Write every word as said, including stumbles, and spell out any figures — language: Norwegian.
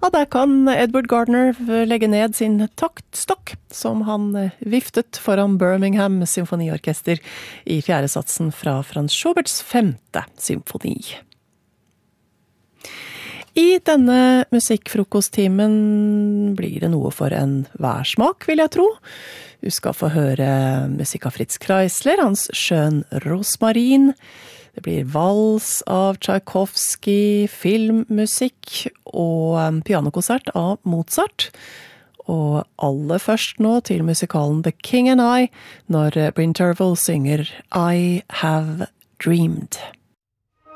Ja, der kan Edward Gardner legge ned sin taktstokk, som han viftet foran Birmingham Symfoniorkester i fjerde satsen fra Franz Schuberts femte symfoni. I denne musikkfrokosttimen blir det noe for en værsmak, vil jeg tro. Du skal få høre musikk av Fritz Kreisler, hans Schön Rosmarin. Det blir vals av Tchaikovsky, filmmusikk og pianokonsert av Mozart. Og aller først nå til musikalen The King and I, når Bryn Tervel synger I Have Dreamed.